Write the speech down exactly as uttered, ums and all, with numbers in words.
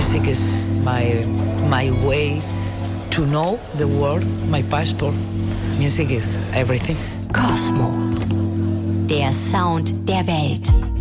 music is my, my way to know the world, my passport. Music is everything. Cosmo. Der Sound der Welt.